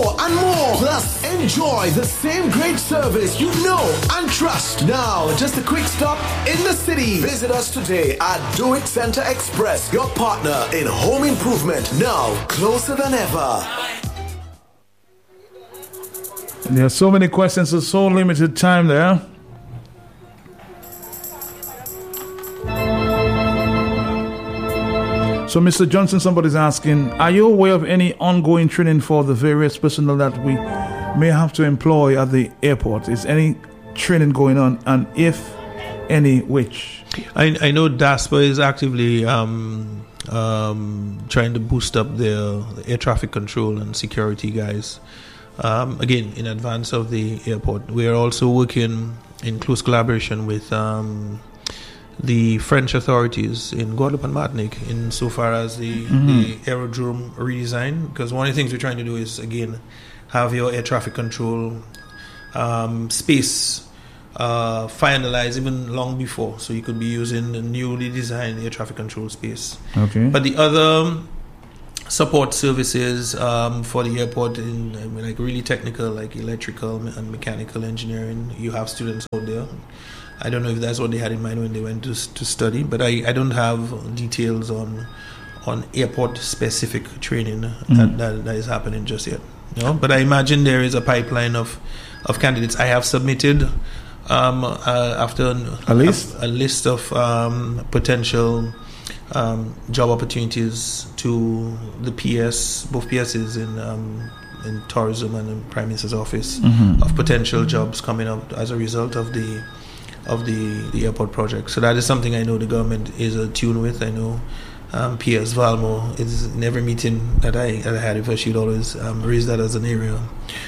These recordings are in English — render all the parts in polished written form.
more and more. Plus, enjoy the same great service you know and trust. Now, just a quick stop in the city. Visit us today at Do It Center Express, your partner in home improvement. Now, closer than ever. There are so many questions, so limited time there. So, Mr. Johnson, somebody's asking, are you aware of any ongoing training for the various personnel that we may have to employ at the airport? Is any training going on, and if any, which? I know DASPA is actively trying to boost up their air traffic control and security guys. Again, in advance of the airport. We are also working in close collaboration with the French authorities in Guadeloupe and Martinique insofar as the aerodrome redesign, because one of the things we're trying to do is, again, have your air traffic control space finalized even long before, so you could be using the newly designed air traffic control space. Okay. But the other support services for the airport like really technical, like electrical and mechanical engineering, you have students out there. I don't know if that's what they had in mind when they went to study, but I don't have details on airport specific training that is happening just yet. But I imagine there is a pipeline of candidates. I have submitted after a list of potential job opportunities to the PS, both PSs in tourism and the Prime Minister's office, of potential jobs coming up as a result of the airport project. So that is something I know the government is attuned with. I know PS Valmo is in every meeting that I had with her, she would always raise that as an area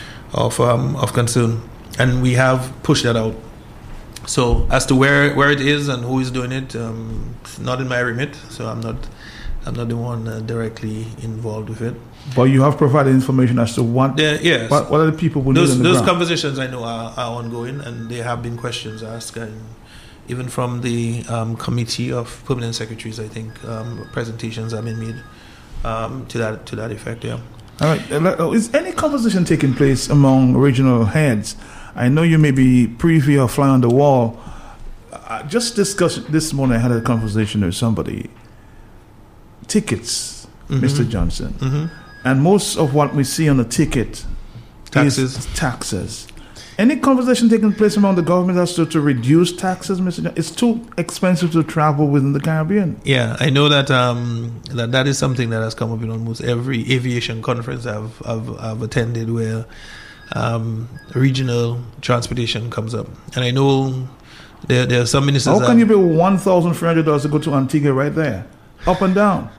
of concern, and we have pushed that out. So as to where it is and who is doing it, it's not in my remit. So I'm not the one directly involved with it. But you have provided information as to what are the people who those need on the those ground? conversations I know are ongoing, and there have been questions asked, and even from the committee of permanent secretaries, I think presentations have been made to that effect. Yeah. All right. Is any conversation taking place among regional heads? I know you may be privy or fly on the wall. Just discussed this morning. I had a conversation with somebody. Tickets, Mr. Johnson, and most of what we see on the ticket is taxes. Any conversation taking place among the government as to reduce taxes, Mr. Johnson? It's too expensive to travel within the Caribbean. Yeah, I know that that is something that has come up in almost every aviation conference I've attended, where regional transportation comes up. And I know there are some ministers. How can you pay $1,300 to go to Antigua right there, up and down?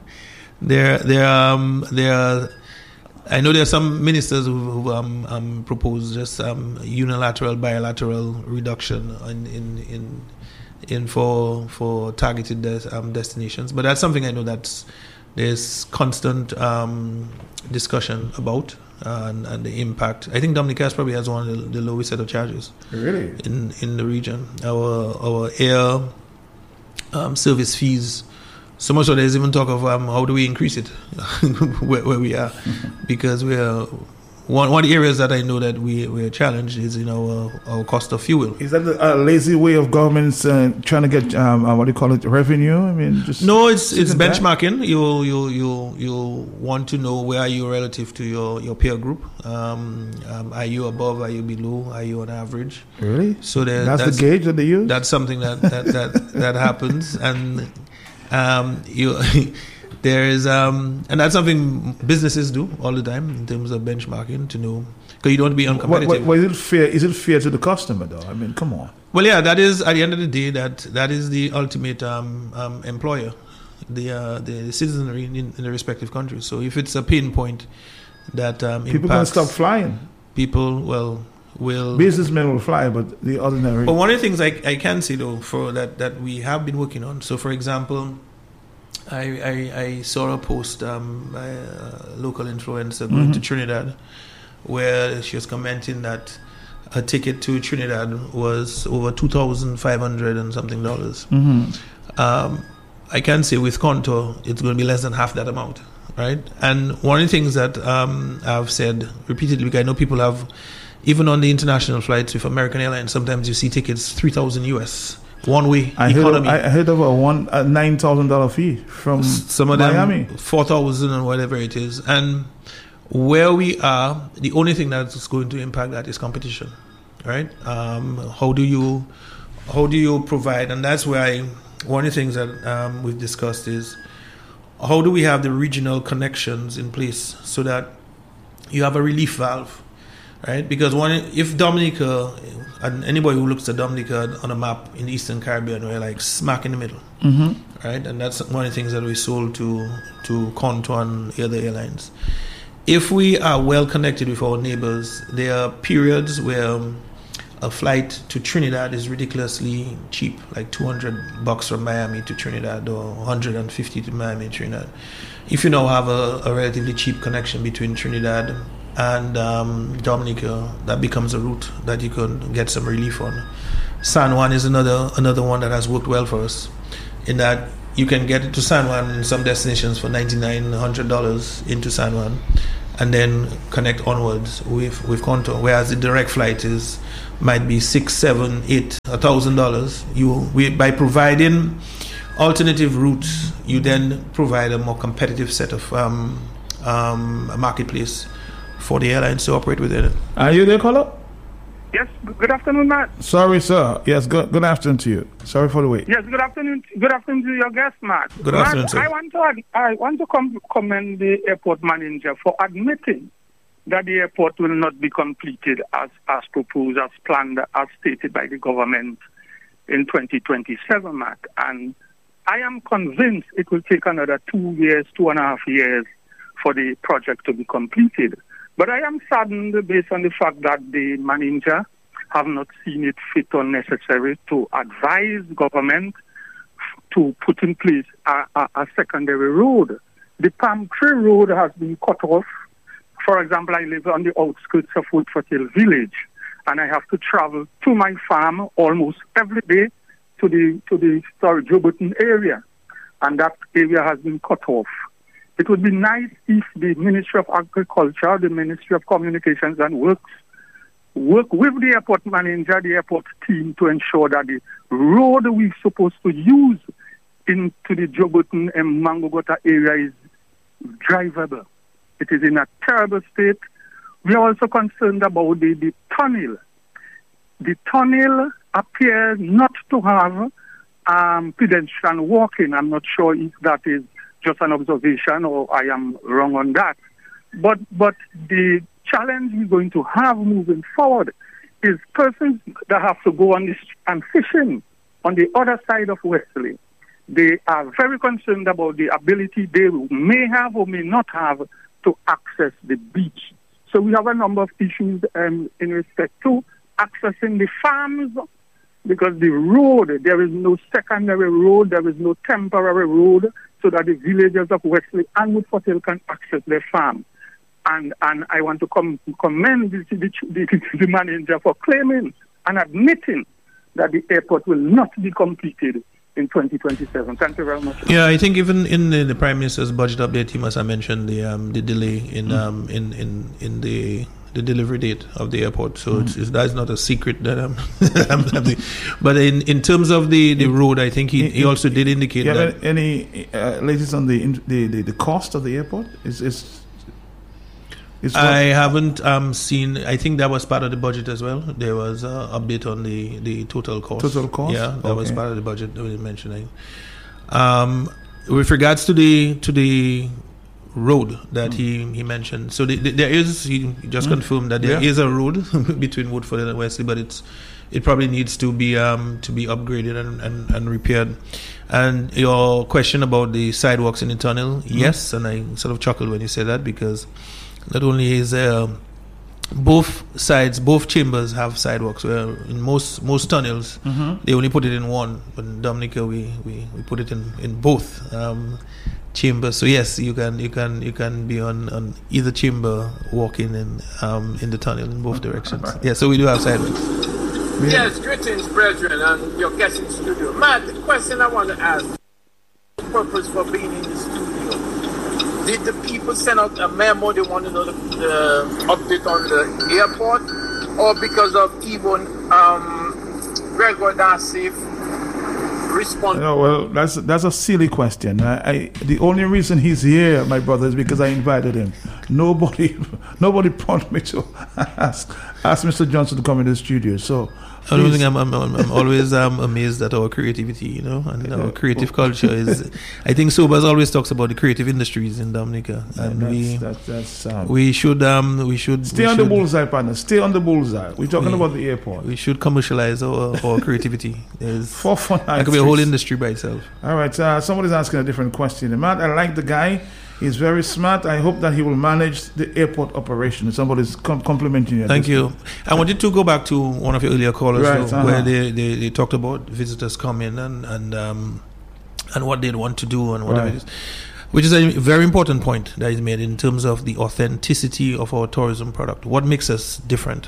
I know there are some ministers who proposed just unilateral, bilateral reduction in for targeted destinations. But that's something I know that there's constant discussion about. And the impact. I think Dominica's probably has one of the lowest set of charges. Really? In the region. Our air service fees, so much so there's even talk of how do we increase it where we are, because we are one of the areas that I know that we're challenged is in our cost of fuel. Is that a lazy way of governments trying to get what do you call it, revenue? I mean, just no, it's benchmarking. You want to know where are you relative to your peer group. Are you above? Are you below? Are you on average? Really? So that's the gauge that they use. That's something that happens, and there is and that's something businesses do all the time in terms of benchmarking to know, because you don't want to be uncompetitive. Is it fair? Is it fair to the customer though? I mean, come on. Well, yeah, that is at the end of the day that is the ultimate employer, the citizenry in the respective countries. So if it's a pain point that people can stop flying. People will businessmen will fly, but the ordinary. But one of the things I can say though for that we have been working on. So for example, I saw a post by a local influencer going to Trinidad, where she was commenting that a ticket to Trinidad was over $2,500 and something dollars. I can say with Contour it's going to be less than half that amount. right? And one of the things that I've said repeatedly, because I know people have, even on the international flights with American Airlines, sometimes you see tickets $3,000 US one way economy. I heard of a $9,000 fee from some of Miami. them $4,000 and whatever it is. And where we are, the only thing that's going to impact that is competition, right? How do you provide? And that's why one of the things that we've discussed is, how do we have the regional connections in place so that you have a relief valve, right? Because if Dominica, and anybody who looks at Dominica on a map in the Eastern Caribbean, we're like smack in the middle, right? And that's one of the things that we sold to Contour and other airlines. If we are well connected with our neighbors, there are periods where a flight to Trinidad is ridiculously cheap, like $200 from Miami to Trinidad, or $150 to Miami and Trinidad. If you now have a relatively cheap connection between Trinidad and Dominica, that becomes a route that you can get some relief on. San Juan is another one that has worked well for us, in that you can get to San Juan in some destinations for $99, $100 into San Juan, and then connect onwards with Contour. Whereas the direct flight might be $600, $700, $800, $1,000. By providing alternative routes, you then provide a more competitive set of a marketplace for the airlines to operate within it. Are you there, caller? Yes, good afternoon, Matt. Sorry, sir. Yes, good afternoon to you. Sorry for the wait. Yes, good afternoon. Good afternoon to your guest, Matt. Good afternoon, sir. I want to commend the airport manager for admitting that the airport will not be completed as proposed, as planned, as stated by the government in 2027, Matt. And I am convinced it will take another 2 years, 2.5 years for the project to be completed. But I am saddened based on the fact that the manager have not seen it fit or necessary to advise government to put in place a secondary road. The Palm Tree Road has been cut off. For example, I live on the outskirts of Woodford Village, and I have to travel to my farm almost every day to the Joburton area, and that area has been cut off. It would be nice if the Ministry of Agriculture, the Ministry of Communications and Works, work with the airport manager, the airport team, to ensure that the road we're supposed to use into the Joburton and Mangogota area is drivable. It is in a terrible state. We are also concerned about the tunnel. The tunnel appears not to have pedestrian walking. I'm not sure if that is just an observation or I am wrong on that. But the challenge we're going to have moving forward is persons that have to go on this and fishing on the other side of Wesley. They are very concerned about the ability they may have or may not have to access the beach. So we have a number of issues in respect to accessing the farms, because the road, there is no secondary road, there is no temporary road, so that the villagers of Wesley and Woodford Hill can access their farm. And I want to commend the manager for claiming and admitting that the airport will not be completed in 2027. Thank you very much. Yeah, I think even in the Prime Minister's budget update, he must have mentioned the delay in the delivery date of the airport. So that's not a secret that but in terms of the road, I think he also did indicate that. Have any latest on the cost of the airport? I haven't seen. I think that was part of the budget as well. There was an update on the total cost. Total cost? Yeah, that was part of the budget that we mentioned. With regards to the road that he mentioned, so there is, he just confirmed that there is a road between Woodford and Wesley, but it probably needs to be upgraded and repaired. And your question about the sidewalks in the tunnel, yes, and I sort of chuckled when you said that, because not only is both chambers have sidewalks. Where in most tunnels they only put it in one, but in Dominica we put it in both chambers. So yes, you can be on either chamber walking in the tunnel in both directions. Yeah, so we do have sidewalks. Yes, greetings, brethren, and your guest in studio. Matt, the question I want to ask: the purpose for being in the studio? Did the people send out a memo? They want to know the update on the airport, or because of T-Bone Gregor Darcy respond? No, well, that's a silly question. The only reason he's here, my brother, is because I invited him. Nobody prompted me to ask Mr. Johnson to come in the studio. So I don't think I'm always amazed at our creativity, and our creative culture is. I think Sobers always talks about the creative industries in Dominica, and we should stay on the bullseye, partner. Stay on the bullseye. We're talking about the airport. We should commercialize our creativity. For fun. That could be a whole industry by itself. All right, somebody's asking a different question. Matt, I like the guy. He's very smart. I hope that he will manage the airport operation. Somebody's complimenting you. Thank you. I wanted to go back to one of your earlier callers, where they talked about visitors coming and what they'd want to do and whatever it is, which is a very important point that is made in terms of the authenticity of our tourism product. What makes us different?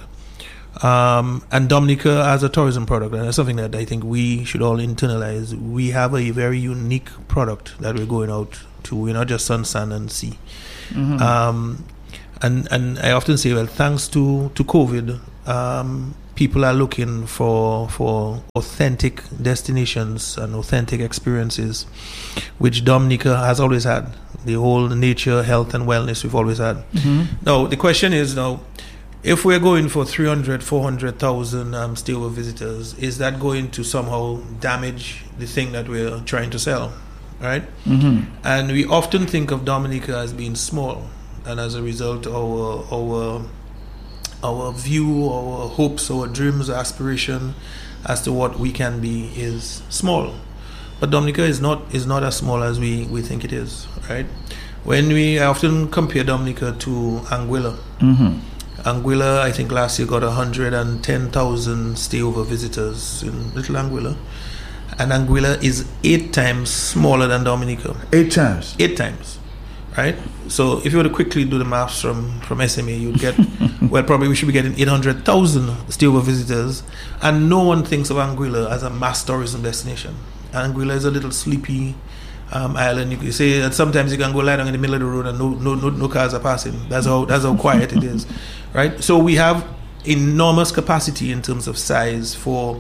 And Dominica as a tourism product, and that's something that I think we should all internalize. We have a very unique product that we're going out to. We're not just sun, sand, and sea. Mm-hmm. And I often say, well, thanks to COVID, people are looking for authentic destinations and authentic experiences, which Dominica has always had. The whole nature, health, and wellness we've always had. Mm-hmm. Now, the question is if we're going for 300,000, 400,000 stayover visitors, is that going to somehow damage the thing that we're trying to sell, right? Mm-hmm. And we often think of Dominica as being small, and as a result, our view, our hopes, our dreams, our aspiration as to what we can be is small. But Dominica is not as small as we think it is, right? I often compare Dominica to Anguilla. Mm-hmm. Anguilla, I think last year got 110,000 stayover visitors in Little Anguilla. And Anguilla is 8 times smaller than Dominica. 8 times? 8 times, right? So if you were to quickly do the maths from SMA, you'd get, well, probably we should be getting 800,000 stayover visitors. And no one thinks of Anguilla as a mass tourism destination. Anguilla is a little sleepy island. You can say that sometimes you can go lie down in the middle of the road and no cars are passing. That's how quiet it is, right? So we have enormous capacity in terms of size for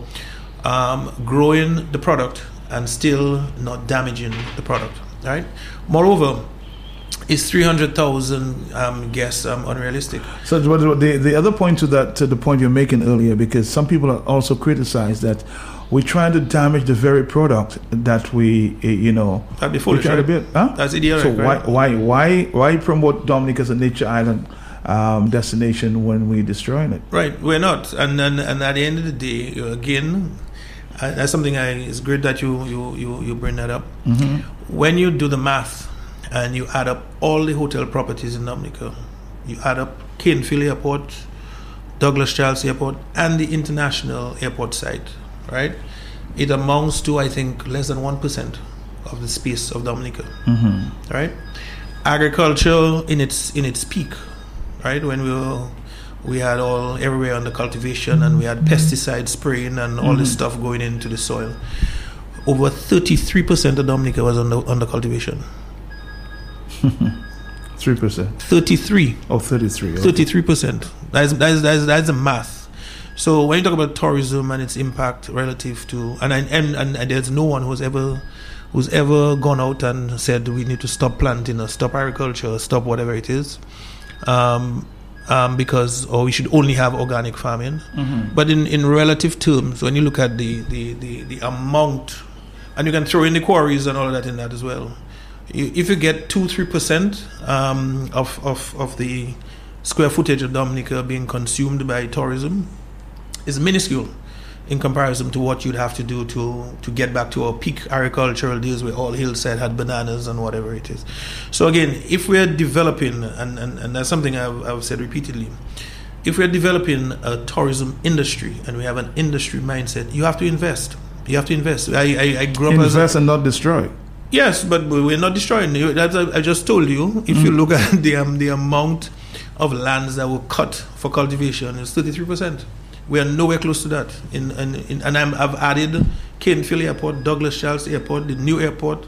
growing the product and still not damaging the product, right? Moreover, is 300,000 guests unrealistic? So the other point to the point you're making earlier, because some people are also criticized that we're trying to damage the very product that we, that'd be foolish, right? That's idiotic. So why promote Dominica as a nature island destination when we're destroying it? Right, we're not. And at the end of the day, again, that's something it's great that you bring that up. Mm-hmm. When you do the math and you add up all the hotel properties in Dominica, you add up Canefield Airport, Douglas Charles Airport, and the international airport site, right? It amounts to, I think, less than 1% of the space of Dominica, mm-hmm. right? Agriculture in its peak, right? When we had all everywhere under cultivation, and we had pesticide spraying and all this stuff going into the soil. Over 33% of Dominica was under cultivation. 3%. 33. Oh, 33. 33%. That's the math. So when you talk about tourism and its impact relative to, and there's no one who's ever gone out and said we need to stop planting or stop agriculture or stop whatever it is, because we should only have organic farming. Mm-hmm. But in relative terms, when you look at the amount, and you can throw in the quarries and all of that in that as well. If you get 2-3% of the square footage of Dominica being consumed by tourism, is minuscule in comparison to what you'd have to do to get back to our peak agricultural days where all hillside had bananas and whatever it is. So again, if we're developing, and that's something I've said repeatedly, if we're developing a tourism industry and we have an industry mindset, you have to invest. You have to invest. I grew up invest and not destroy. Yes, but we're not destroying. I just told you, if you look at the amount of lands that were cut for cultivation, it's 33%. We are nowhere close to that. And I've added Canefield Airport, Douglas Charles Airport, the new airport,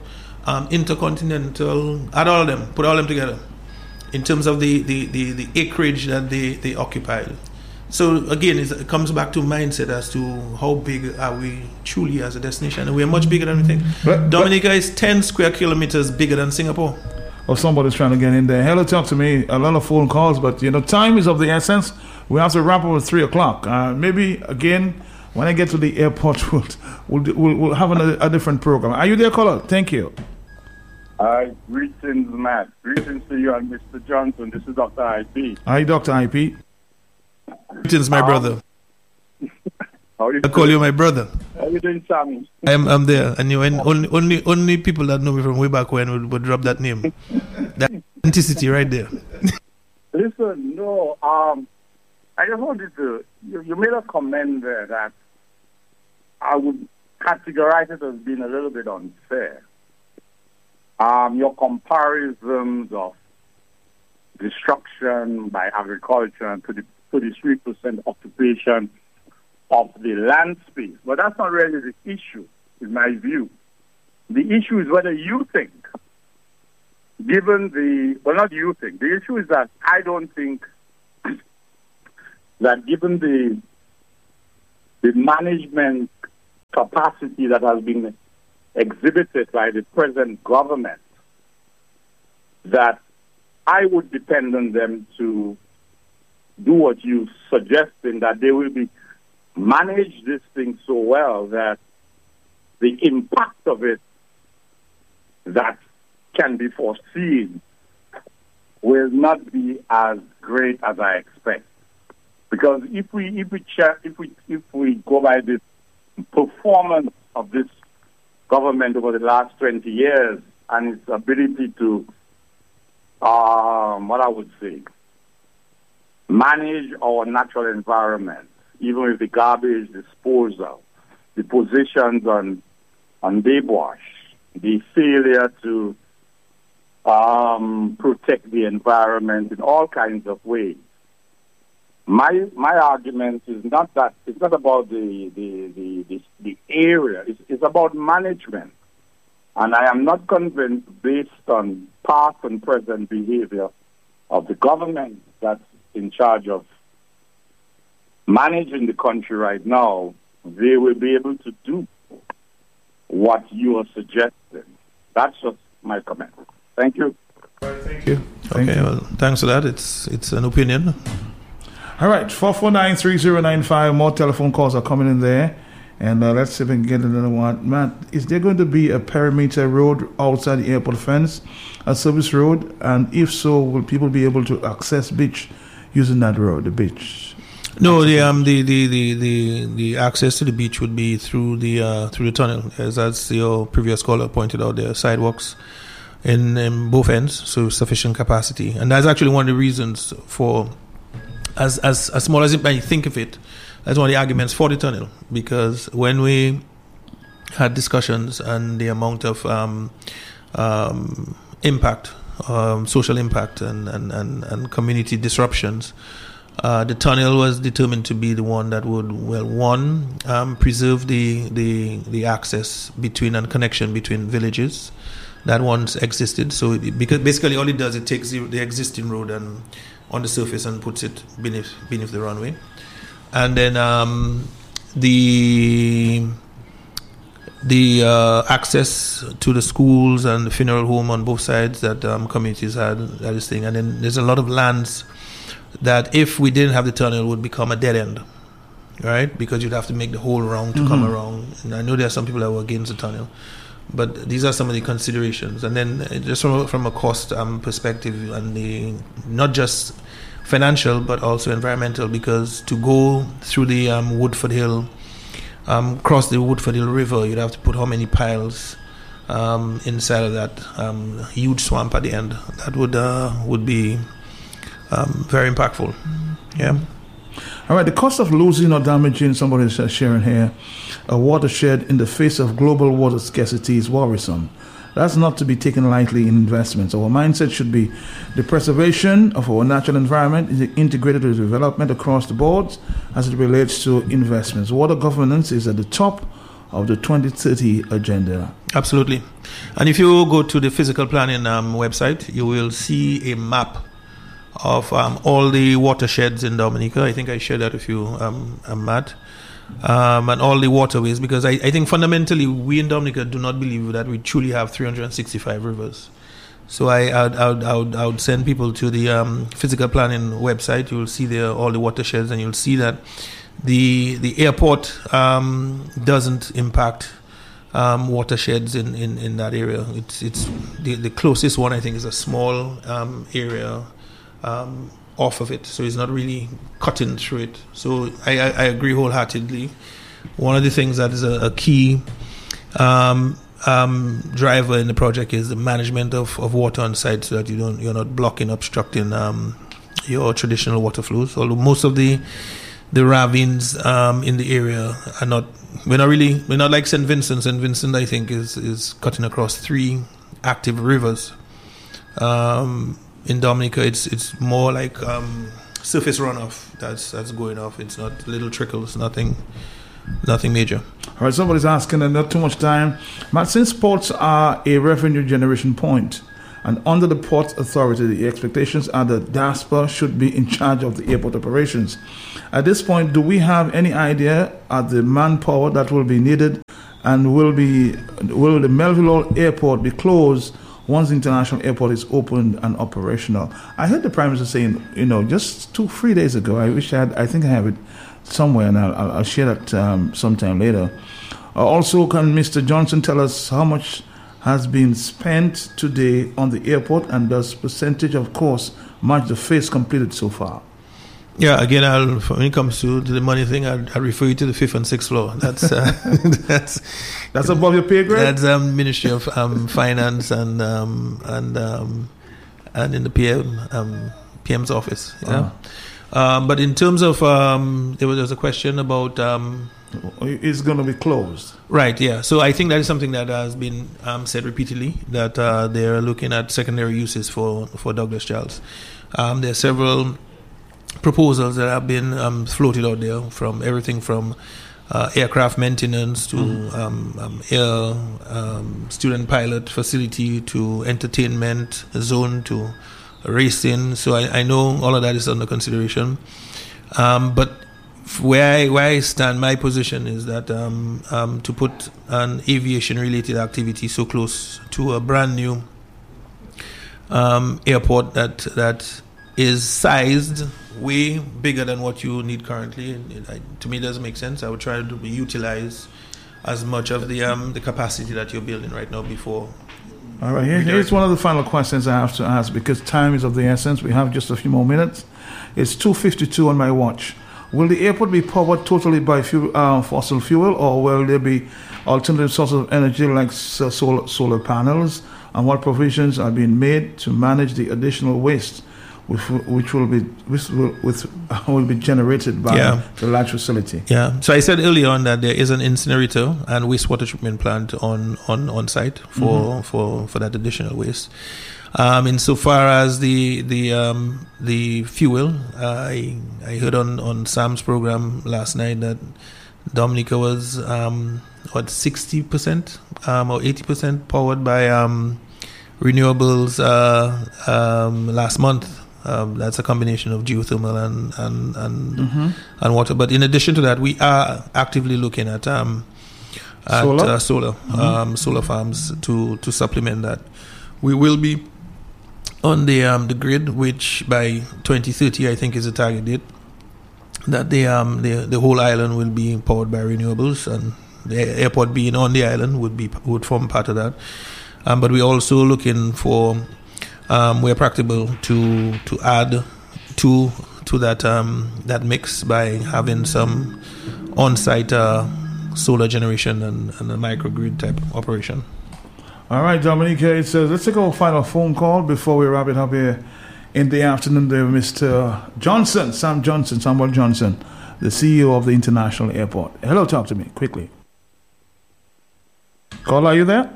Intercontinental, add all of them, put all of them together in terms of the acreage that they occupied. So again, it comes back to mindset as to how big are we truly as a destination. And we are much bigger than we think. Dominica is 10 square kilometers bigger than Singapore. Oh, somebody's trying to get in there. Hello, talk to me. A lot of phone calls, but time is of the essence. We have to wrap up at 3 o'clock. Maybe again, when I get to the airport, we'll have a different program. Are you there, caller? Thank you. Greetings, Matt. Greetings to you and Mr. Johnson. This is Dr. IP. Hi, Dr. IP. Greetings, my brother. How you I call you my brother. How you doing, Sammy? I'm there, and only people that know me from way back when would drop that name. That authenticity right there. Listen, no, I just wanted to. You made a comment there that I would categorize it as being a little bit unfair. Your comparisons of destruction by agriculture and to the 33% occupation of the land space. But that's not really the issue, in my view. The issue is whether you think, not you think, the issue is that I don't think that given the management capacity that has been exhibited by the present government, that I would depend on them to do what you're suggesting, that they will be manage this thing so well that the impact of it that can be foreseen will not be as great as I expect. Because if we go by the performance of this government over the last 20 years and its ability to manage our natural environment, even with the garbage disposal, the positions on debauch, the failure to protect the environment in all kinds of ways. My argument is not that it's not about the area. It's about management, and I am not convinced, based on past and present behavior of the government that's in charge of managing the country right now, they will be able to do what you are suggesting. That's just my comment. Thank you. Thank you. Well, thanks for that. It's an opinion. All right, 449-3095. More telephone calls are coming in there. And let's see if we can get another one. Matt, is there going to be a perimeter road outside the airport fence, a service road? And if so, will people be able to access beach using that road, the beach? No, the access to the beach would be through the tunnel, as your previous caller pointed out. There are sidewalks in both ends, so sufficient capacity, and that's actually one of the reasons for, as small as it might think of it, that's one of the arguments for the tunnel, because when we had discussions and the amount of impact, social impact and community disruptions, the tunnel was determined to be the one that would, preserve the access between and connection between villages that once existed. So because basically all it does, it takes the existing road and on the surface and puts it beneath the runway. And then the access to the schools and the funeral home on both sides that communities had, that is thing. And then there's a lot of lands that if we didn't have the tunnel would become a dead end, right? Because you'd have to make the whole round to come around. And I know there are some people that were against the tunnel, but these are some of the considerations. And then just from a cost perspective, and not just financial but also environmental, because to go through the Woodford Hill, cross the Woodford Hill River, you'd have to put how many piles inside of that huge swamp at the end. That would be very impactful. Yeah. All right, the cost of losing or damaging, somebody's sharing here, a watershed in the face of global water scarcity is worrisome. That's not to be taken lightly in investments. Our mindset should be the preservation of our natural environment is integrated with development across the boards as it relates to investments. Water governance is at the top of the 2030 agenda? Absolutely. And if you go to the physical planning website, you will see a map of all the watersheds in Dominica. I think I shared that with you, Matt. And all the waterways, because I think fundamentally we in Dominica do not believe that we truly have 365 rivers. So I would send people to the physical planning website. You will see there all the watersheds, and you'll see that the airport doesn't impact watersheds in that area. It's the closest one, I think, is a small area off of it, so it's not really cutting through it. So I agree wholeheartedly. One of the things that is a key driver in the project is the management of water on site, so that you're not blocking, obstructing your traditional water flows. Although most of the ravines in the area are not, we're not like St. Vincent. St. Vincent, I think, is cutting across 3 active rivers. In Dominica, it's more like surface runoff that's going off. It's not little trickles, nothing major. All right, somebody's asking, and not too much time. Matt, since ports are a revenue generation point, and under the Port Authority, the expectations are that DASPA should be in charge of the airport operations. At this point, do we have any idea of the manpower that will be needed, and will the Melville Airport be closed once the international airport is opened and operational? I heard the Prime Minister saying, just 2-3 days ago, I think I have it somewhere, and I'll share that sometime later. Also, can Mr. Johnson tell us how much has been spent today on the airport, and does percentage of cost match the phase completed so far? Yeah, again, when it comes to the money thing, I refer you to the 5th and 6th floor. That's above your pay grade. That's Ministry of Finance and in the PM's office. Yeah. But in terms of there was a question about it's going to be closed. Right. Yeah. So I think that is something that has been said repeatedly, that they are looking at secondary uses for Douglas Charles. There are several proposals that have been floated out there, from everything from aircraft maintenance to air student pilot facility to entertainment zone to racing. So I know all of that is under consideration. But where I stand, my position is that to put an aviation-related activity so close to a brand new airport that is sized way bigger than what you need currently, to me, it doesn't make sense. I would try to utilize as much of the capacity that you're building right now before. All right, here's one of the final questions I have to ask, because time is of the essence. We have just a few more minutes. It's 2:52 on my watch. Will the airport be powered totally by fossil fuel, or will there be alternative sources of energy like solar panels? And what provisions are being made to manage the additional waste which will be generated by the large facility? Yeah. So I said earlier on that there is an incinerator and wastewater treatment plant on site for that additional waste. Insofar as the fuel, I heard on Sam's program last night that Dominica was 60% or 80% powered by renewables last month. That's a combination of geothermal and water. But in addition to that, we are actively looking at solar farms to supplement that. We will be on the grid, which by 2030, I think, is the target date, that the whole island will be powered by renewables, and the airport being on the island would form part of that. But we're also looking for, where practicable, to add to that mix by having some on-site solar generation and a microgrid type operation. All right, Dominica, it says, let's take our final phone call before we wrap it up here in the afternoon. There, Mr. Samuel Johnson, the CEO of the International Airport. Hello, talk to me quickly. Caller, are you there?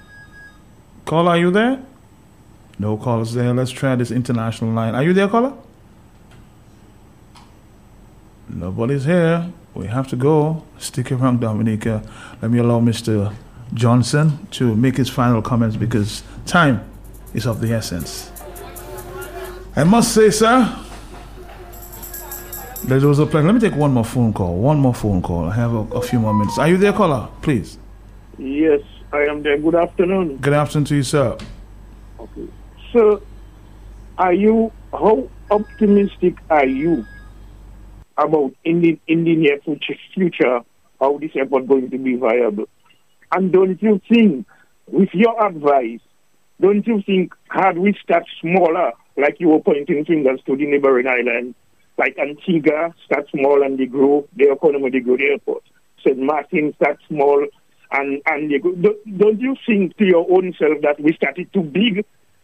No callers there. Let's try this international line. Are you there, caller? Nobody's here. We have to go. Stick around, Dominica. Let me allow Mr. Johnson to make his final comments because time is of the essence. I must say, sir, there was a pleasure. Let me take one more phone call. I have a few more minutes. Are you there, caller? Please. Yes, I am there. Good afternoon. Good afternoon to you, sir. Okay. So, how optimistic are you about in the near future how this airport going to be viable? And don't you think, with your advice, don't you think had we start smaller, like you were pointing fingers to the neighboring island, like Antigua start small and they grow, the economy they grow the airport. St. Martin start small and they grow. Don't you think to your own self that we started too big?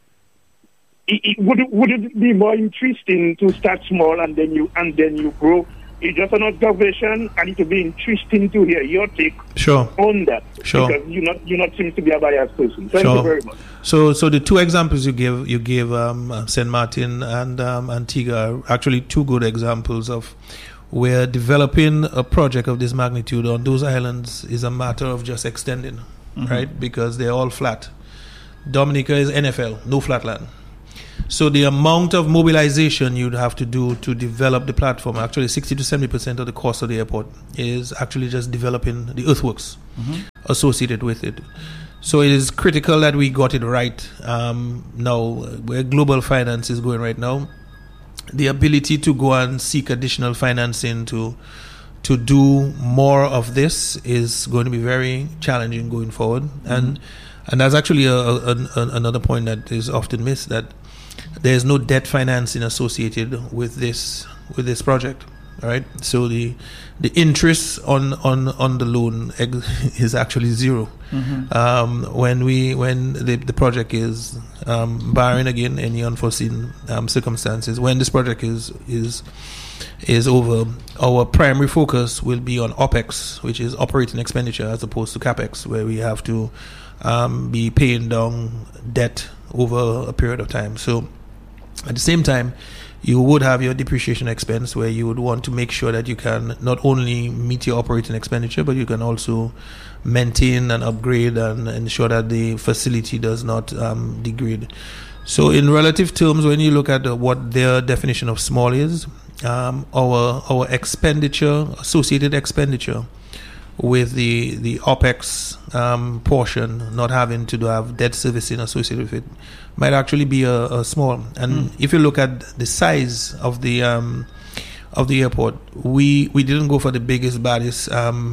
Would it be more interesting to start small and then you grow? It's just an observation, and it will be interesting to hear your take on that. Sure. Because you not seem to be a biased person. Thank you very much. So the two examples you gave St. Martin and Antigua are actually two good examples of where developing a project of this magnitude on those islands is a matter of just extending, right? Because they're all flat. Dominica is NFL, no flatland. So the amount of mobilization you'd have to do to develop the platform, actually 60 to 70% of the cost of the airport is actually just developing the earthworks associated with it. So it is critical that we got it right. Now, where global finance is going right now, the ability to go and seek additional financing to do more of this is going to be very challenging going forward. And that's actually another point that is often missed, that there is no debt financing associated with this project. All right, so the interest on the loan is actually zero when the project is barring again any unforeseen circumstances. When this project is over, our primary focus will be on OPEX, which is operating expenditure, as opposed to CAPEX, where we have to be paying down debt over a period of time. So at the same time, you would have your depreciation expense, where you would want to make sure that you can not only meet your operating expenditure, but you can also maintain and upgrade and ensure that the facility does not degrade. So in relative terms, when you look at what their definition of small is, our expenditure, associated expenditure with the OPEX portion, not having to have debt servicing associated with it, might actually be a small. And if you look at the size of the airport, we didn't go for the biggest, baddest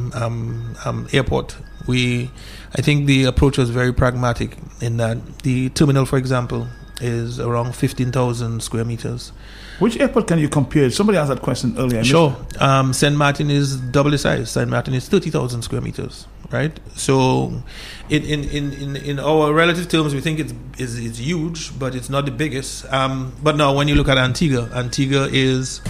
airport. I think the approach was very pragmatic in that the terminal, for example, is around 15,000 square meters. Which airport can you compare? Somebody asked that question earlier. Sure. St. Martin is double the size. St. Martin is 30,000 square meters, right? So in our relative terms, we think it's huge, but it's not the biggest. But now when you look at Antigua is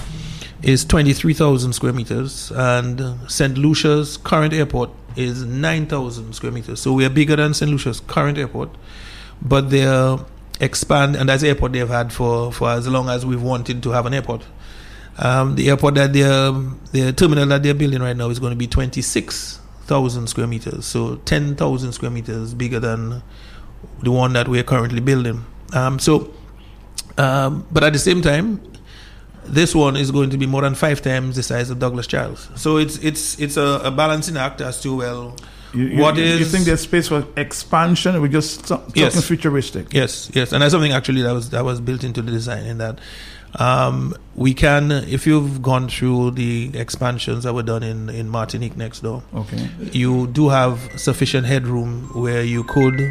23,000 square meters, and St. Lucia's current airport is 9,000 square meters. So we are bigger than St. Lucia's current airport, but they're expand, and that's the airport they've had for as long as we've wanted to have an airport. The airport that the terminal that they're building right now is going to be 26,000 square meters, so 10,000 square meters bigger than the one that we're currently building. But at the same time, this one is going to be more than 5 times the size of Douglas Childs. So it's a balancing act as to you think there's space for expansion? We're just talking futuristic. Yes, and that's something actually that was built into the design. In that we can, if you've gone through the expansions that were done in Martinique next door, you do have sufficient headroom where you could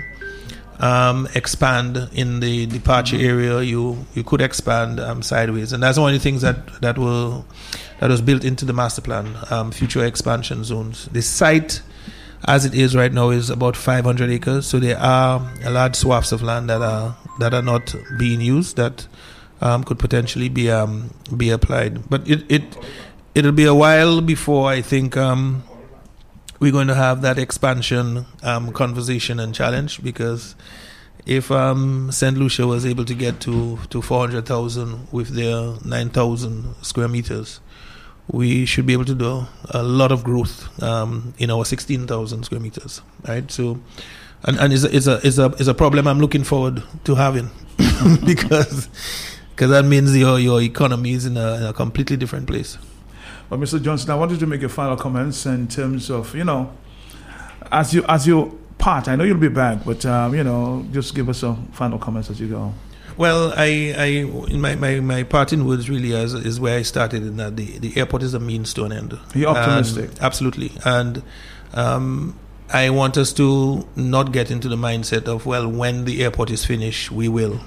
expand in the departure area. You could expand sideways, and that's one of the things that was built into the master plan. Future expansion zones. The site, as it is right now, is about 500 acres. So there are a large swaths of land that are not being used that could potentially be applied. But it'll be a while before I think we're going to have that expansion conversation and challenge, because if St. Lucia was able to get to 400,000 with their 9,000 square meters, we should be able to do a lot of growth in our 16,000 square meters, right? So, and is a problem I'm looking forward to having because that means your economy is in a completely different place. Well, Mr. Johnson, I wanted to make your final comments in terms of, as you part, I know you'll be back, but just give us some final comments as you go. Well, in my parting words really is where I started, in that the airport is a means to an end. You're optimistic. Absolutely. And I want us to not get into the mindset of, well, when the airport is finished, we will.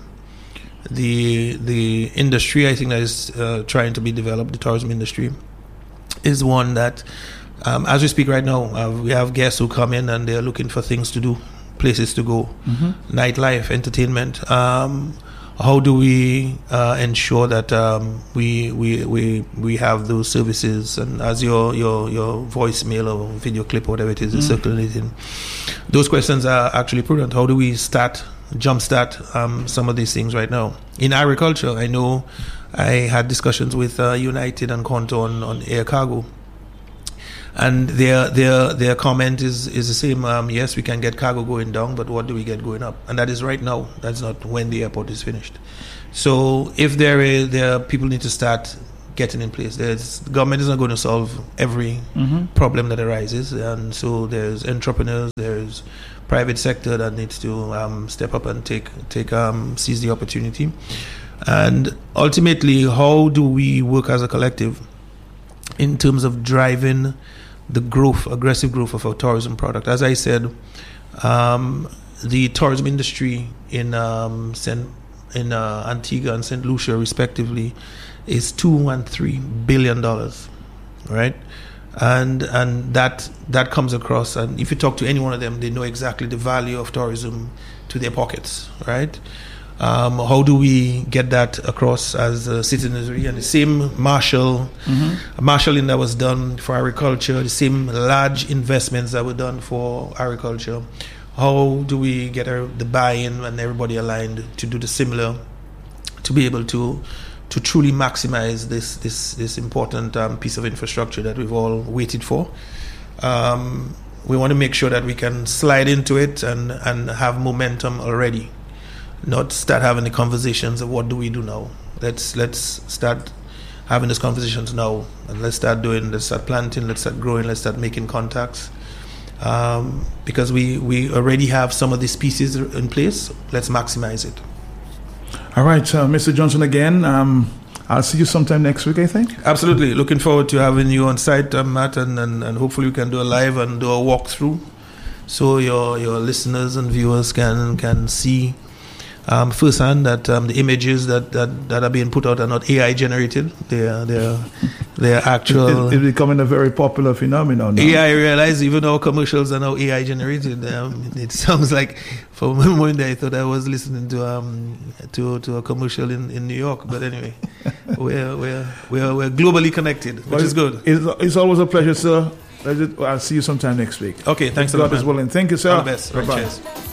The industry, I think, that is trying to be developed, the tourism industry, is one that, as we speak right now, we have guests who come in and they're looking for things to do, places to go, nightlife, entertainment. How do we ensure that we have those services? And as your voicemail or video clip or whatever it is circulating, those questions are actually prudent. How do we jumpstart some of these things right now? In agriculture, I know I had discussions with United and Contour on air cargo, and their comment is the same. Yes, we can get cargo going down, but what do we get going up? And that is right now. That's not when the airport is finished. So if there are people need to start getting in place. The government is not going to solve every problem that arises, and so there's entrepreneurs, there's private sector that needs to step up and take seize the opportunity. And ultimately, how do we work as a collective in terms of driving the aggressive growth of our tourism product? As I said, the tourism industry in Antigua and St. Lucia, respectively, is $2 and $3 billion, right? And that comes across. And if you talk to any one of them, they know exactly the value of tourism to their pockets, right? How do we get that across as citizenry? And the same marshalling that was done for agriculture, the same large investments that were done for agriculture. How do we get the buy-in and everybody aligned to do the similar, to be able to truly maximize this important piece of infrastructure that we've all waited for? We want to make sure that we can slide into it and have momentum already. Not start having the conversations of what do we do now. Let's start having those conversations now, and let's start planting, let's start growing, let's start making contacts. Because we already have some of these pieces in place. Let's maximize it. All right, Mr. Johnson, again, I'll see you sometime next week, I think. Absolutely. Looking forward to having you on site, Matt, and hopefully we can do a live and do a walkthrough so your listeners and viewers can see firsthand that the images that are being put out are not AI generated. They're actual. It's becoming a very popular phenomenon now. Yeah, I realize even our commercials are now AI generated. It sounds like, for a moment there, I thought I was listening to a commercial in New York. But anyway, we're globally connected, which is good. It's always a pleasure, sir. I'll see you sometime next week. Okay, thanks a lot. God is willing. Thank you, sir. All the best. Bye-bye. Cheers.